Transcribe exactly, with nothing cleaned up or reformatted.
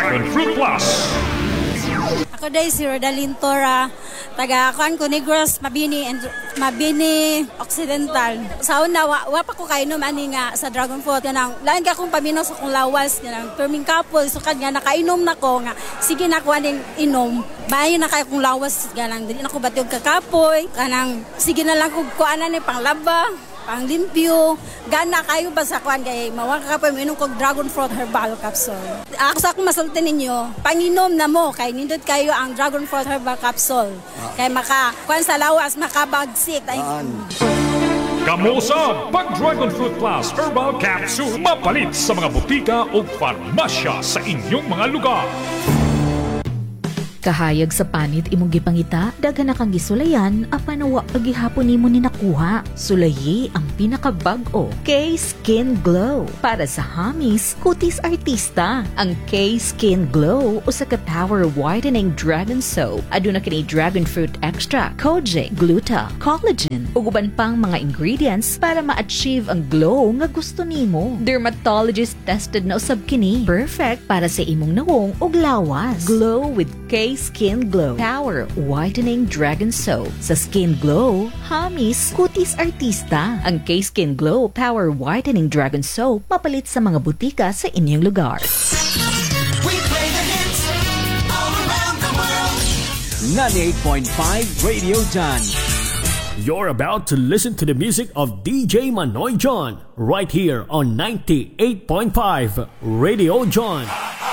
Dragon Fruit Plus. Ako day si Rodalyn Tora, taga Kuan ko Negros, Mabini and Mabini Occidental. Sa una wa, wa pa ko kainom ani nga sa Dragon Fruit kanang lain ka kung paminom sa kong lawas kanang terming couple so kanya nakainom na ko nga sige na ko aning inom. Bayo na kay kong lawas ganang dili na ko batog kakapoy kanang sige na lang kog kuanan ni panglaba. Pang limpyo, gana kayo ba sa kuan kay mawag ka pa minom kog Dragon Fruit Herbal Capsule. Ako sa akong masulti ninyo, panginom na mo kay nindot kayo ang Dragon Fruit Herbal Capsule. Ah. Kay maka kuan sa lawas makabagsik. Kamo sa pag Dragon Fruit Plus Herbal Capsule mapalit sa mga butika o farmasya sa inyong mga lugar. Kahayag sa panit imong gipangita, daghan na kang gisulayan apan wa pagihapon nimo ni nakuha. Sulayi ang pinakabag-o, K-Skin Glow. Para sa hamis, kutis artista. Ang K-Skin Glow usa ka power whitening dragon soap. Aduna kini dragon fruit extract, kojic, gluta, collagen ug uban pang mga ingredients para ma-achieve ang glow nga gusto nimo. Dermatologist tested na usab kini. Perfect para sa imong nawong ug lawas. Glow with K Skin Glow Power Whitening Dragon Soap. Sa Skin Glow, hamis, kutis artista. Ang K-Skin Glow Power Whitening Dragon Soap mapalit sa mga butika sa inyong lugar. We play the hits all around the world. ninety-eight point five Radio John. You're about to listen to the music of D J Manoy John right here on ninety-eight point five Radio John.